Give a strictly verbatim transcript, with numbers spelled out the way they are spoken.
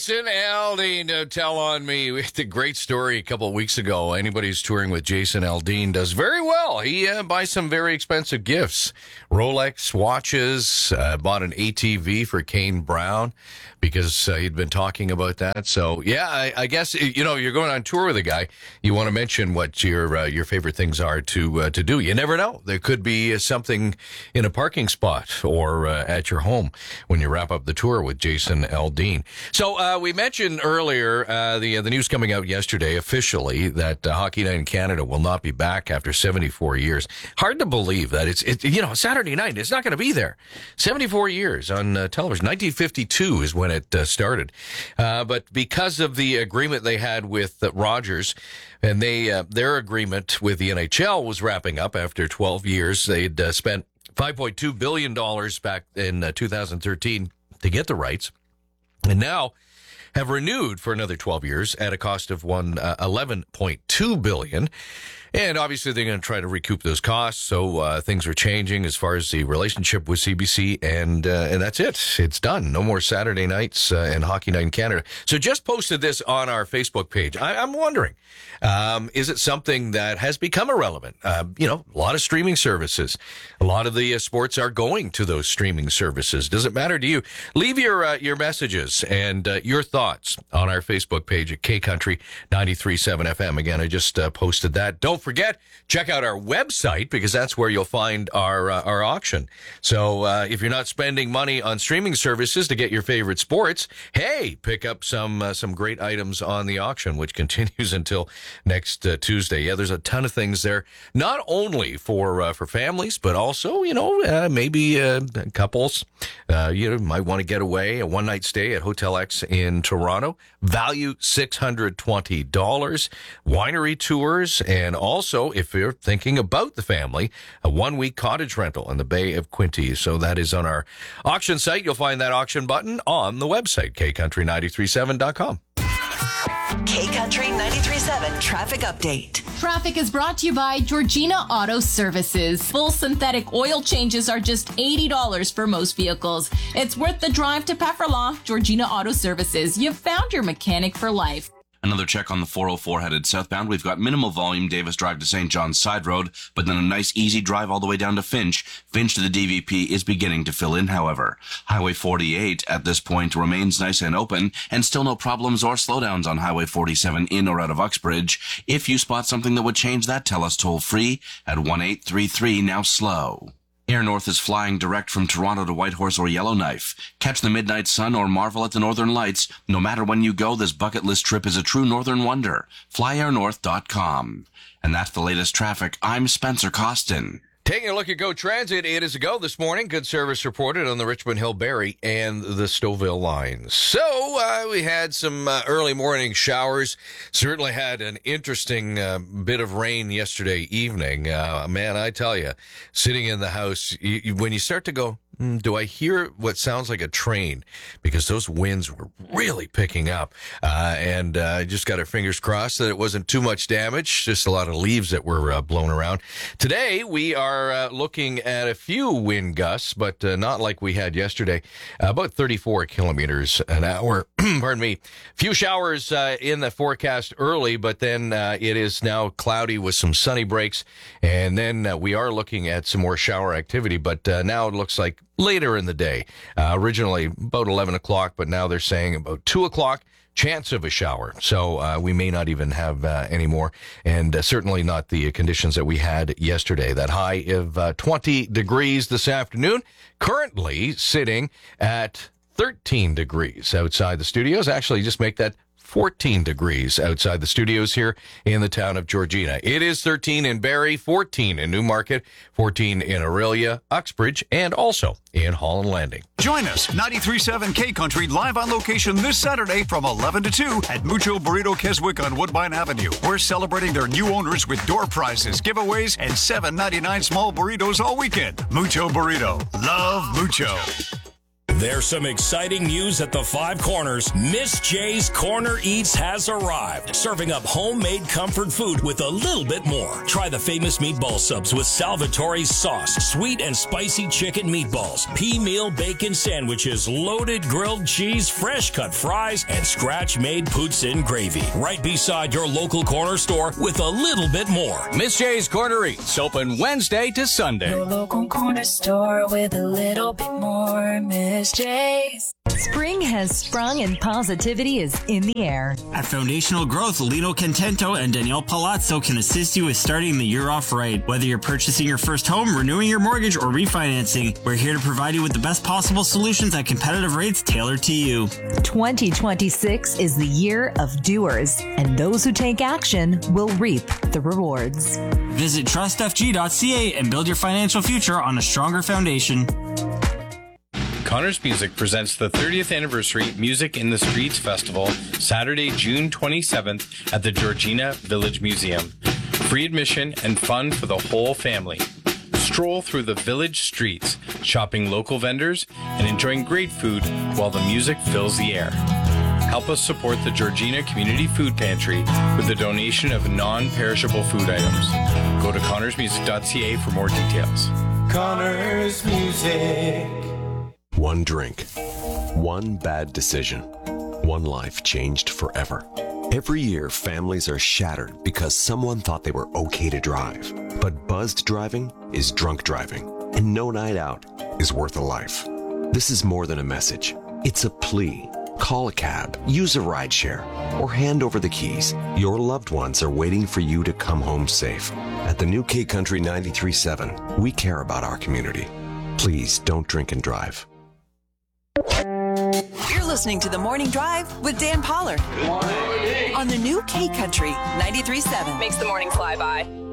Jason Aldean, uh, tell on me. We had a great story a couple of weeks ago. Anybody who's touring with Jason Aldean does very well. He uh, buys some very expensive gifts. Rolex watches, uh, bought an A T V for Kane Brown because uh, he'd been talking about that. So, yeah, I, I guess, you know, you're going on tour with a guy. You want to mention what your uh, your favorite things are to uh, to do. You never know. There could be uh, something in a parking spot or uh, at your home when you wrap up the tour with Jason Aldean. So uh, we mentioned earlier uh, the uh, the news coming out yesterday officially that uh, Hockey Night in Canada will not be back after seventy-four years. Hard to believe that it's it, you know Saturday night. It's not going to be there. seventy-four years on uh, television. nineteen fifty-two is when it uh, started. Uh, but because of the agreement they had with uh, Rogers, and they uh, their agreement with the N H L was wrapping up after twelve years, they'd uh, spent five point two billion dollars back in uh, two thousand thirteen to get the rights. And now have renewed for another twelve years at a cost of one uh, eleven point two billion dollars. And obviously they're going to try to recoup those costs. So uh, things are changing as far as the relationship with C B C, and uh, and that's it. It's done. No more Saturday nights uh, and Hockey Night in Canada. So just posted this on our Facebook page. I, I'm wondering, um, is it something that has become irrelevant? Uh, you know, a lot of streaming services. A lot of the uh, sports are going to those streaming services. Does it matter to you? Leave your uh, your messages and uh, your thoughts on our Facebook page at K Country ninety-three point seven F M. Again, I just uh, posted that. Don't forget, check out our website because that's where you'll find our uh, our auction. So uh, if you're not spending money on streaming services to get your favorite sports, hey, pick up some uh, some great items on the auction, which continues until next uh, Tuesday. Yeah, there's a ton of things there, not only for uh, for families, but also, you know, uh, maybe uh, couples. Uh, you know, might want to get away, a one night stay at Hotel X in Toronto. Value six hundred twenty dollars. Winery tours, and also, if you're thinking about the family, a one-week cottage rental in the Bay of Quinte. So that is on our auction site. You'll find that auction button on the website, K Country nine three seven dot com. K Country ninety-three point seven traffic update. Traffic is brought to you by Georgina Auto Services. Full synthetic oil changes are just eighty dollars for most vehicles. It's worth the drive to Pefferlaw. Georgina Auto Services. You've found your mechanic for life. Another check on the four oh four headed southbound. We've got minimal volume Davis Drive to Saint John's Side Road, but then a nice easy drive all the way down to Finch. Finch to the D V P is beginning to fill in, however. Highway forty-eight at this point remains nice and open, and still no problems or slowdowns on Highway forty-seven in or out of Uxbridge. If you spot something that would change that, tell us toll free at one eight three three now slow. Air North is flying direct from Toronto to Whitehorse or Yellowknife. Catch the midnight sun or marvel at the northern lights. No matter when you go, this bucket list trip is a true northern wonder. fly air north dot com. And that's the latest traffic. I'm Spencer Costin. Taking a look at Go Transit, it is a go this morning. Good service reported on the Richmond Hill Barrie and the Stouffville lines. So uh, we had some uh, early morning showers. Certainly had an interesting uh, bit of rain yesterday evening. Uh, man, I tell you, sitting in the house, you, you, when you start to go, mm, do I hear what sounds like a train? Because those winds were really picking up. Uh, and uh, I just got our fingers crossed that it wasn't too much damage, just a lot of leaves that were uh, blown around. Today, we are uh, looking at a few wind gusts, but uh, not like we had yesterday. Uh, about thirty-four kilometers an hour. Pardon me. Few showers uh, in the forecast early, but then uh, it is now cloudy with some sunny breaks. And then uh, we are looking at some more shower activity, but uh, now it looks like later in the day. Uh, originally about eleven o'clock, but now they're saying about two o'clock. Chance of a shower. So uh, we may not even have uh, any more, and uh, certainly not the conditions that we had yesterday. That high of uh, twenty degrees this afternoon, currently sitting at thirteen degrees outside the studios. Actually, just make that fourteen degrees outside the studios here in the town of Georgina. It is thirteen in Barrie, fourteen in Newmarket, fourteen in Aurelia, Uxbridge, and also in Holland Landing. Join us, ninety-three point seven K Country, live on location this Saturday from eleven to two at Mucho Burrito Keswick on Woodbine Avenue. We're celebrating their new owners with door prizes, giveaways, and seven ninety-nine small burritos all weekend. Mucho Burrito. Love Mucho. There's some exciting news at the Five Corners. Miss J's Corner Eats has arrived, serving up homemade comfort food with a little bit more. Try the famous meatball subs with Salvatore sauce, sweet and spicy chicken meatballs, pea meal bacon sandwiches, loaded grilled cheese, fresh cut fries, and scratch-made poutine gravy. Right beside your local corner store with a little bit more. Miss J's Corner Eats, open Wednesday to Sunday. Your local corner store with a little bit more. Miss J's. Spring has sprung and positivity is in the air. At Foundational Growth, Lino Contento and Danielle Palazzo can assist you with starting the year off right. Whether you're purchasing your first home, renewing your mortgage, or refinancing, we're here to provide you with the best possible solutions at competitive rates tailored to you. twenty twenty-six is the year of doers, and those who take action will reap the rewards. Visit trust f g dot c a and build your financial future on a stronger foundation. Connors Music presents the thirtieth Anniversary Music in the Streets Festival, Saturday, June twenty-seventh at the Georgina Village Museum. Free admission and fun for the whole family. Stroll through the village streets, shopping local vendors, and enjoying great food while the music fills the air. Help us support the Georgina Community Food Pantry with a donation of non-perishable food items. Go to connors music dot c a for more details. Connors Music. One drink, one bad decision, one life changed forever. Every year, families are shattered because someone thought they were okay to drive. But buzzed driving is drunk driving, and no night out is worth a life. This is more than a message. It's a plea. Call a cab, use a rideshare, or hand over the keys. Your loved ones are waiting for you to come home safe. At the new K Country ninety-three point seven, we care about our community. Please don't drink and drive. You're listening to The Morning Drive with Dan Pollard. Good morning. On the new K Country ninety-three point seven. Makes the morning fly by.